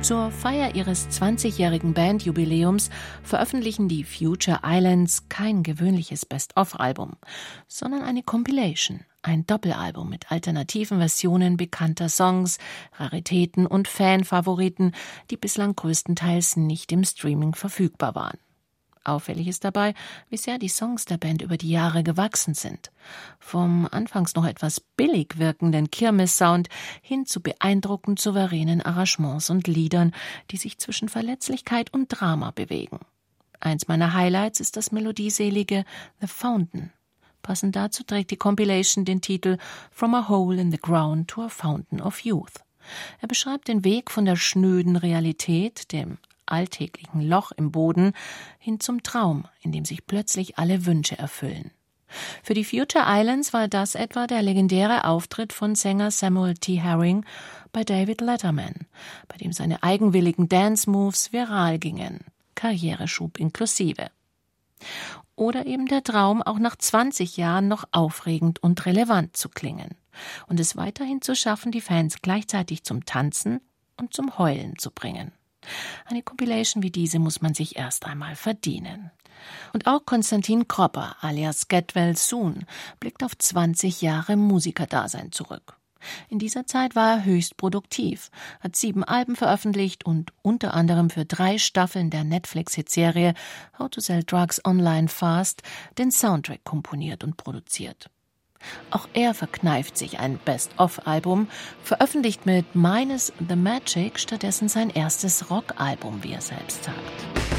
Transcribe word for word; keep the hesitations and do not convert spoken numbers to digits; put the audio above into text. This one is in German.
Zur Feier ihres zwanzigjährigen Bandjubiläums veröffentlichen die Future Islands kein gewöhnliches Best-of-Album, sondern eine Compilation, ein Doppelalbum mit alternativen Versionen bekannter Songs, Raritäten und Fanfavoriten, die bislang größtenteils nicht im Streaming verfügbar waren. Auffällig ist dabei, wie sehr die Songs der Band über die Jahre gewachsen sind. Vom anfangs noch etwas billig wirkenden Kirmes-Sound hin zu beeindruckend souveränen Arrangements und Liedern, die sich zwischen Verletzlichkeit und Drama bewegen. Eins meiner Highlights ist das melodieselige The Fountain. Passend dazu trägt die Compilation den Titel From a Hole in the Ground to a Fountain of Youth. Er beschreibt den Weg von der schnöden Realität, dem alltäglichen Loch im Boden, hin zum Traum, in dem sich plötzlich alle Wünsche erfüllen. Für die Future Islands war das etwa der legendäre Auftritt von Sänger Samuel T. Herring bei David Letterman, bei dem seine eigenwilligen Dance-Moves viral gingen, Karriereschub inklusive. Oder eben der Traum, auch nach zwanzig Jahren noch aufregend und relevant zu klingen und es weiterhin zu schaffen, die Fans gleichzeitig zum Tanzen und zum Heulen zu bringen. Eine Compilation wie diese muss man sich erst einmal verdienen. Und auch Konstantin Kropper alias Get Well Soon blickt auf zwanzig Jahre Musikerdasein zurück. In dieser Zeit war er höchst produktiv, hat sieben Alben veröffentlicht und unter anderem für drei Staffeln der Netflix-Hitserie How to Sell Drugs Online Fast den Soundtrack komponiert und produziert. Auch er verkneift sich ein Best-of-Album, veröffentlicht mit Minus the Magic stattdessen sein erstes Rockalbum, wie er selbst sagt.